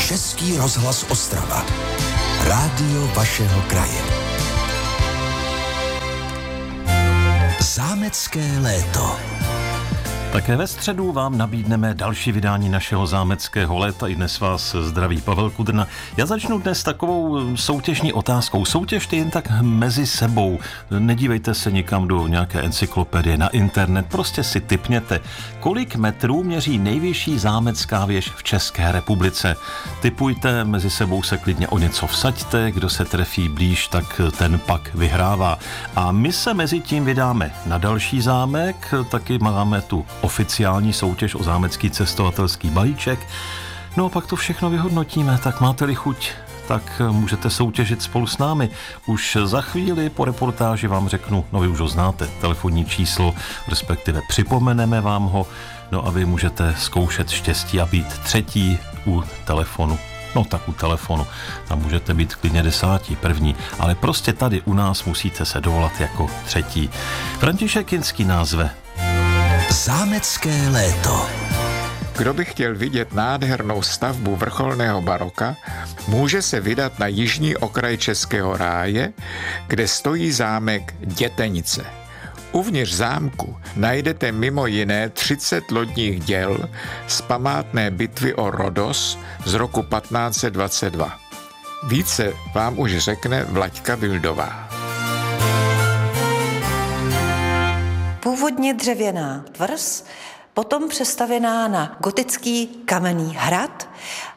Český rozhlas Ostrava. Rádio vašeho kraje. Zámecké léto. Také ve středu vám nabídneme další vydání našeho zámeckého léta. I dnes vás zdraví Pavel Kudrna. Já začnu dnes takovou soutěžní otázkou. Soutěžte jen tak mezi sebou. Nedívejte se nikam do nějaké encyklopedie na internet. Prostě si tipněte, kolik metrů měří nejvyšší zámecká věž v České republice. Tipujte, mezi sebou se klidně o něco vsaďte. Kdo se trefí blíž, tak ten pak vyhrává. A my se mezi tím vydáme na další zámek. Taky máme tu oficiální soutěž o zámecký cestovatelský balíček. No a pak to všechno vyhodnotíme, tak máte-li chuť, tak můžete soutěžit spolu s námi. Už za chvíli po reportáži vám řeknu, no vy už ho znáte, telefonní číslo, respektive připomeneme vám ho, no a vy můžete zkoušet štěstí a být třetí u telefonu. No tak u telefonu, tam můžete být klidně 10. první, ale prostě tady u nás musíte se dovolat jako třetí. František Kinský názve Zámecké léto. Kdo by chtěl vidět nádhernou stavbu vrcholného baroka, může se vydat na jižní okraj Českého ráje, kde stojí zámek Dětenice. Uvnitř zámku najdete mimo jiné 30 lodních děl z památné bitvy o Rhodos z roku 1522. Více vám už řekne Vlaďka Vildová. Původně dřevěná tvrz, potom přestavěná na gotický kamenný hrad.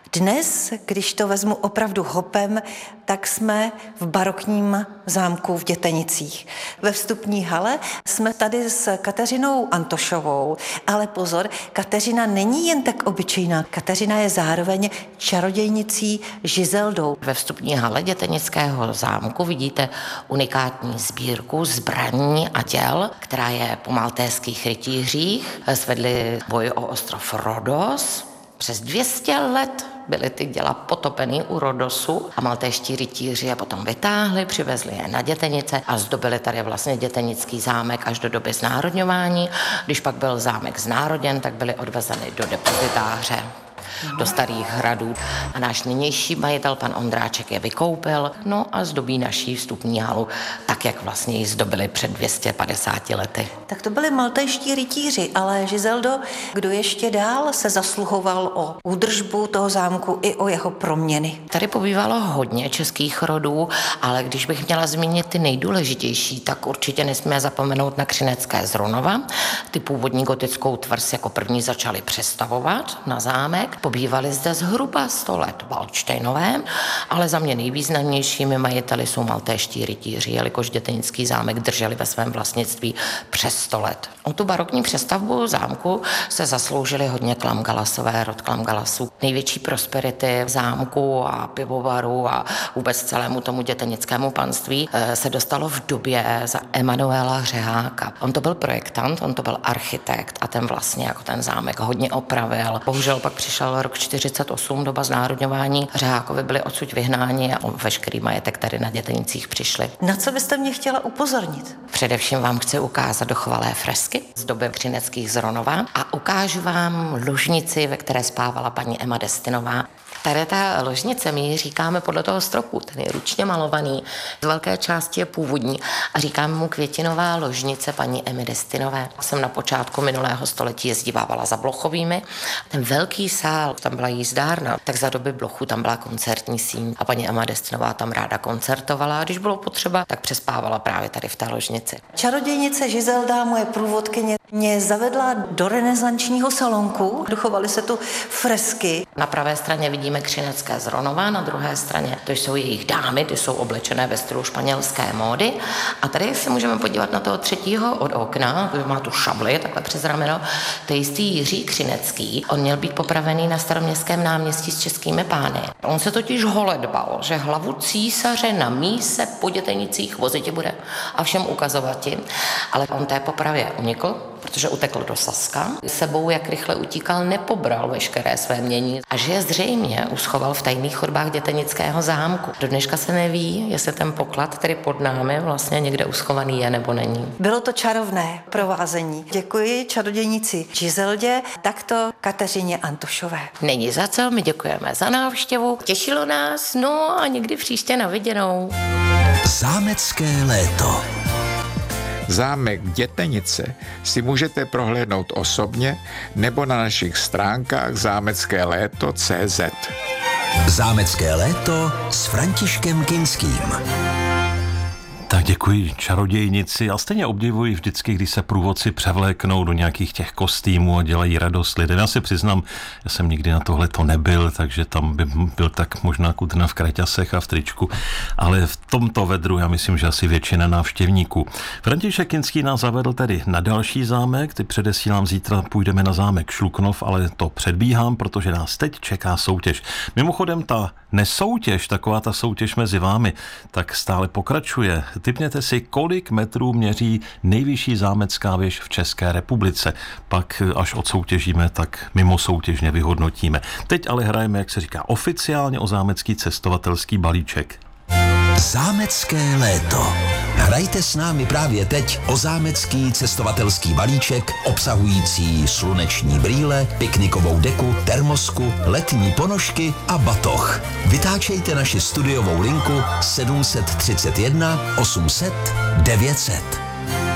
Dnes, když to vezmu opravdu hopem, tak jsme v barokním zámku v Dětenicích. Ve vstupní hale jsme tady s Kateřinou Antošovou, ale pozor, Kateřina není jen tak obyčejná. Kateřina je zároveň čarodějnicí Žizeldou. Ve vstupní hale Dětenického zámku vidíte unikátní sbírku zbraní a děl, která je po maltéských rytířích. Svedli boj o ostrov Rhodos. Přes 200 let byly ty děla potopeny u Rhodosu a maltéští rytíři je potom vytáhli, přivezli je na Dětenice a zdobili tady vlastně Dětenický zámek až do doby znárodňování. Když pak byl zámek znároděn, tak byly odvezeny do depozitáře, do starých hradů. A náš nynější majitel, pan Ondráček, je vykoupil, no a zdobí naší vstupní halu tak, jak vlastně ji zdobili před 250 lety. Tak to byli maltéští rytíři, ale Žizeldo, kdo ještě dál se zasluhoval o údržbu toho zámku i o jeho proměny? Tady pobývalo hodně českých rodů, ale když bych měla zmínit ty nejdůležitější, tak určitě nesmíme zapomenout na Křinecké z Ronova. Ty původní gotickou tvrz jako první začali přestavovat na zámek. Pobývali zde zhruba 100 let Valdštejnové, ale za mě nejvýznamnějšími majiteli jsou maltéští rytíři, jelikož Dětenický zámek drželi ve svém vlastnictví přes 100 let. O tu barokní přestavbu zámku se zasloužili hodně Klamgalasové, rod Klamgalasů. Největší prosperity zámku a pivovaru a vůbec celému tomu dětenickému panství se dostalo v době za Emanuela Řeháka. On to byl projektant, on to byl architekt a ten vlastně jako ten zámek hodně opravil. Bohužel pak přišel rok 48, doba znárodňování. Řehákovi byli odsud vyhnáni a veškerý majetek tady na Dětenicích přišli. Na co byste mě chtěla upozornit? Především vám chci ukázat dochvalé fresky z doby Křineckých z Ronova a ukážu vám ložnici, ve které spávala paní Emma Destinová. Tady ta ložnice, my ji říkáme podle toho stropu, ten je ručně malovaný, z velké části je původní a říkáme mu květinová ložnice paní Emmy Destinové. Jsem na počátku minulého století jezdívávala za Blochovými. Ten velký sál, tam byla jízdárna, tak za doby Blochu tam byla koncertní síň a paní Emma Destinová tam ráda koncertovala a když bylo potřeba, tak přespávala právě tady v té ložnici. Čarodějnice Žizelda, moje průvodkyně, mě zavedla do renesančního salonku. Dochovaly se tu fresky. Na pravé straně vidíme Křinecké z Ronova, na druhé straně to jsou jejich dámy, ty jsou oblečené ve stylu španělské módy. A tady se můžeme podívat na toho třetího od okna, který má tu šabli takhle přes rameno, to je jistý Jiří Křinecký. On měl být popravený na Staroměstském náměstí s českými pány. On se totiž holedbal, že hlavu císaře na míse po Dětenicích vozitě bude a všem ukazovati, ale on té popravě unikl. protože utekl do Saska. Sebou, jak rychle utíkal, nepobral veškeré své mění a že je zřejmě uschoval v tajných chodbách dětenického zámku. Do dneška se neví, jestli ten poklad, který pod námi vlastně někde uschovaný je nebo není. Bylo to čarovné provázení. Děkuji čarodějnici Žizeldě, takto Kateřině Antošové. Není za co, my děkujeme za návštěvu. Těšilo nás, no a někdy příště na viděnou. Zámecké léto. Zámek Dětenice si můžete prohlédnout osobně nebo na našich stránkách zámeckéléto.cz. Zámecké léto s Františkem Kinským. Tak děkuji čarodějnici a stejně obdivuji vždycky, když se průvodci převléknou do nějakých těch kostýmů a dělají radost lidem. Já si přiznám, já jsem nikdy na tohle to nebyl, takže tam by byl tak možná Kudrna v kraťasech a v tričku, ale v tomto vedru já myslím, že asi většina návštěvníků. František Kinský nás zavedl tedy na další zámek, ty předesílám, zítra půjdeme na zámek Šluknov, ale to předbíhám, protože nás teď čeká soutěž. Mimochodem ta nesoutěž, taková ta soutěž mezi vámi, tak stále pokračuje. Tipněte si, kolik metrů měří nejvyšší zámecká věž v České republice. Pak, až odsoutěžíme, tak mimo soutěžně vyhodnotíme. Teď ale hrajeme, jak se říká, oficiálně o zámecký cestovatelský balíček. Zámecké léto. Hrajte s námi právě teď o zámecký cestovatelský balíček obsahující sluneční brýle, piknikovou deku, termosku, letní ponožky a batoh. Vytáčejte naši studiovou linku 731 800 900.